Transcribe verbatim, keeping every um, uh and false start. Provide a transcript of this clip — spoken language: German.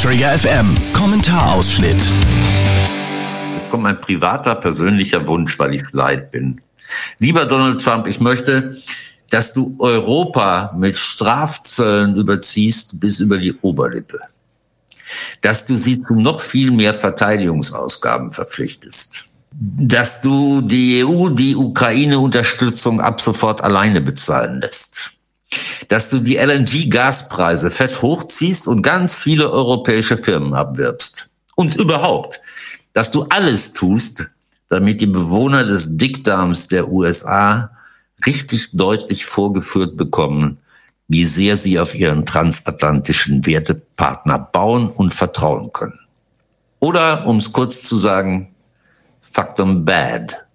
Trigger F M Kommentarausschnitt. Jetzt kommt mein privater, persönlicher Wunsch, weil ich es leid bin. Lieber Donald Trump, ich möchte, dass du Europa mit Strafzöllen überziehst bis über die Oberlippe. Dass du sie zu noch viel mehr Verteidigungsausgaben verpflichtest. Dass du die E U die Ukraine-Unterstützung ab sofort alleine bezahlen lässt. Dass du die L N G-Gaspreise fett hochziehst und ganz viele europäische Firmen abwirbst. Und überhaupt, dass du alles tust, damit die Bewohner des Dickdarms der U S A richtig deutlich vorgeführt bekommen, wie sehr sie auf ihren transatlantischen Wertepartner bauen und vertrauen können. Oder, um es kurz zu sagen, fuck them bad.